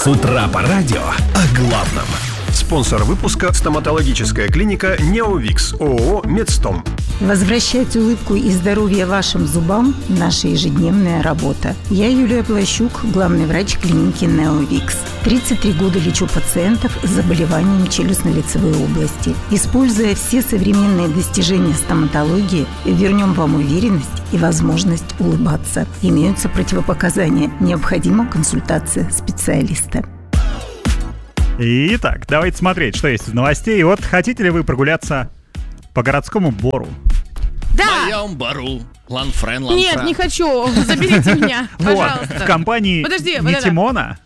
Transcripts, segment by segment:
С утра по радио о главном. Спонсор выпуска — стоматологическая клиника «Неовикс», ООО «Медстом». Возвращать улыбку и здоровье вашим зубам – наша ежедневная работа. Я Юлия Плащук, главный врач клиники «Неовикс». 33 года лечу пациентов с заболеваниями челюстно-лицевой области. Используя все современные достижения стоматологии, вернем вам уверенность и возможность улыбаться. Имеются противопоказания. Необходима консультация специалиста. Итак, давайте смотреть, что есть из новостей. Вот хотите ли вы прогуляться по городскому бору? Да! В моем бару. Ланфрен. Нет, не хочу. Заберите меня, пожалуйста. Вот, в компании Нитимона.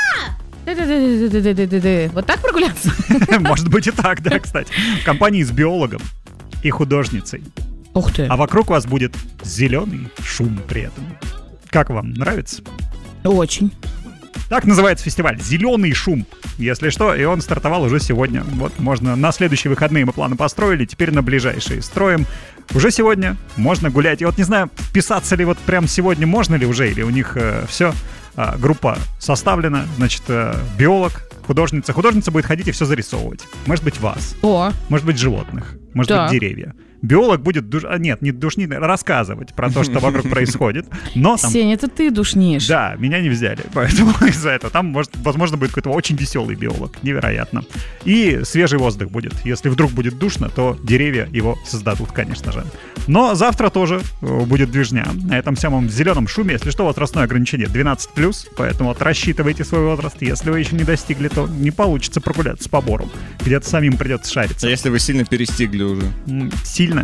Вот так прогуляться? Может быть и так, да, кстати. В компании с биологом и художницей. Ух ты. А вокруг вас будет зеленый шум при этом. Как вам, нравится? Очень. Так называется фестиваль «Зеленый шум». Если что, и он стартовал уже сегодня. Вот можно на следующие выходные мы планы построили, теперь на ближайшие строим. Уже сегодня можно гулять. И вот не знаю, вписаться ли вот прям сегодня можно ли уже, или у них все, группа составлена, значит, биолог, художница. Художница будет ходить и все зарисовывать. Может быть, вас. Может быть, животных. Может быть, деревья. Биолог будет рассказывать про то, что вокруг происходит. Но там... Сень, это ты душнишь. Да, меня не взяли, поэтому из-за этого. Там, возможно, будет какой-то очень веселый биолог. Невероятно. И свежий воздух будет. Если вдруг будет душно, то деревья его создадут, конечно же. Но завтра тоже будет движня. На этом самом зеленом шуме, если что, возрастное ограничение 12+, поэтому вот рассчитывайте свой возраст. Если вы еще не достигли, то не получится прогуляться по бору. Где-то самим придется шариться. А если вы сильно перестигли уже? Сильно.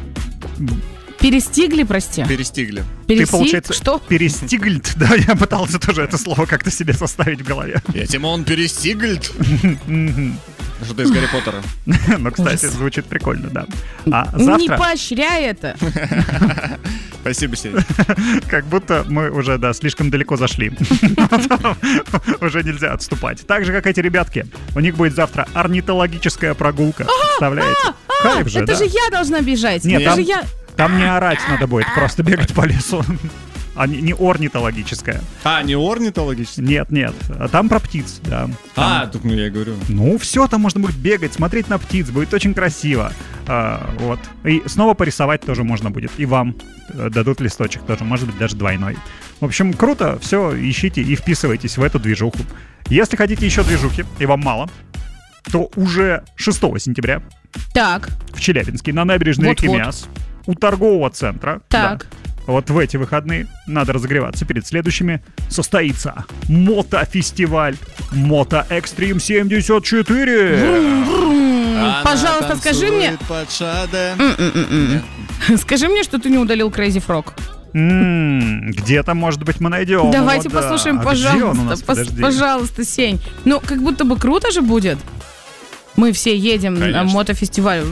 Перестигли, прости? Перестигли. Ты, получается, что? Перестигльт? Да, я пытался тоже это слово как-то себе составить в голове. Я Тимон Перестигльт. Что-то из Гарри Поттера. Ну, кстати, звучит прикольно, да. А завтра... Не поощряй это. Спасибо, Сеня. Как будто мы уже, да, слишком далеко зашли. Уже нельзя отступать. Так же, как эти ребятки. У них будет завтра орнитологическая прогулка. Представляете? Кайф же, да? Это же я должна бежать. Нет, там не орать надо будет, просто бегать по лесу. А не орнитологическая. Не орнитологическая? Нет. Там про птиц, да. Тут я и говорю. Ну, все, там можно будет бегать, смотреть на птиц, будет очень красиво. Вот. И снова порисовать тоже можно будет. И вам дадут листочек тоже, может быть, даже двойной. В общем, круто, все, ищите и вписывайтесь в эту движуху. Если хотите еще движухи, и вам мало, то уже 6 сентября в Челябинске на набережной реки Миас у торгового центра. Так. Да, вот в эти выходные надо разогреваться перед следующими. Состоится мотофестиваль Moto Extreme 74. Пожалуйста, скажи мне... Скажи мне, что ты не удалил Crazy Frog. Где-то, может быть, мы найдем. Давайте послушаем, пожалуйста. Пожалуйста, Сень. Ну, как будто бы круто же будет. Мы все едем на мотофестиваль.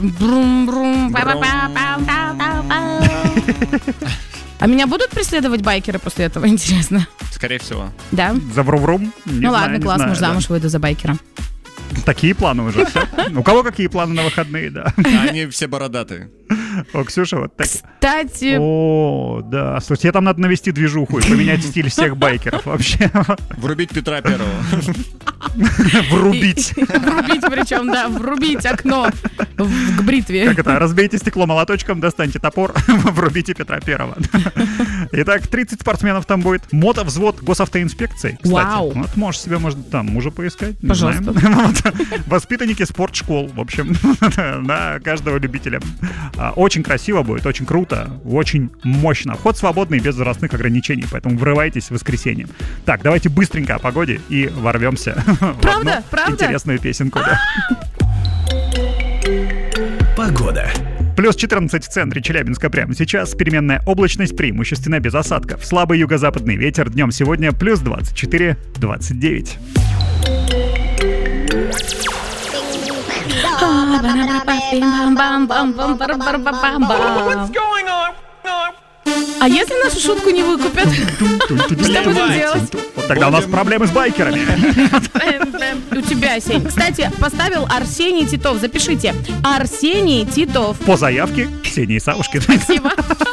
А меня будут преследовать байкеры после этого, интересно? Скорее всего. Да? За врум-врум? Ну ладно, класс, может, замуж выйду за байкера. Такие планы уже. У кого какие планы на выходные, да? Они все бородатые. О, Ксюша, вот так. Кстати... О, да. Слушайте, тебе там надо навести движуху и поменять стиль всех байкеров вообще. Врубить Петра Первого. Врубить. Врубить причем, да. Врубить окно к бритве. Как это? Разбейте стекло молоточком, достаньте топор, врубите Петра Первого. Итак, 30 спортсменов там будет. Мотовзвод госавтоинспекции, кстати. Вау. Вот можешь себе, может, там мужа поискать. Пожалуйста. Воспитанники спортшкол, в общем, на каждого любителя. Очень красиво будет, очень круто, очень мощно. Вход свободный, без возрастных ограничений, поэтому врывайтесь в воскресенье. Так, давайте быстренько о погоде и ворвемся в одну интересную песенку. Погода. Плюс 14 в центре Челябинска прямо сейчас. Переменная облачность, преимущественно без осадков. Слабый юго-западный ветер. Днем сегодня плюс 24-29. А если нашу шутку не выкупят? Что будем делать? Вот тогда у нас проблемы с байкерами. У тебя, Сень. Кстати, поставил Арсений Титов. Запишите. Арсений Титов. По заявке Ксении Савушкиной. Спасибо.